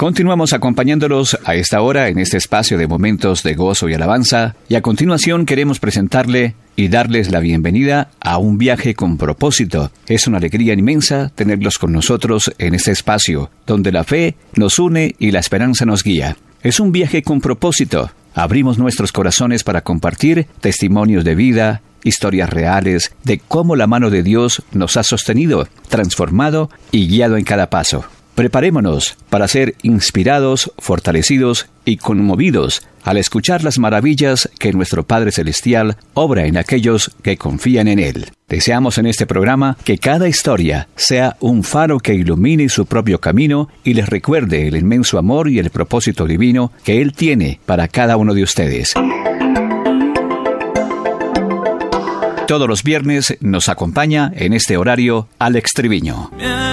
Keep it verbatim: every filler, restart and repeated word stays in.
Continuamos acompañándolos a esta hora en este espacio de momentos de gozo y alabanza, y a continuación queremos presentarle y darles la bienvenida a un viaje con propósito. Es una alegría inmensa tenerlos con nosotros en este espacio, donde la fe nos une y la esperanza nos guía. Es un viaje con propósito. Abrimos nuestros corazones para compartir testimonios de vida, historias reales de cómo la mano de Dios nos ha sostenido, transformado y guiado en cada paso. Preparémonos para ser inspirados, fortalecidos y conmovidos al escuchar las maravillas que nuestro Padre Celestial obra en aquellos que confían en Él. Deseamos en este programa que cada historia sea un faro que ilumine su propio camino y les recuerde el inmenso amor y el propósito divino que Él tiene para cada uno de ustedes. Todos los viernes nos acompaña en este horario Alex Triviño.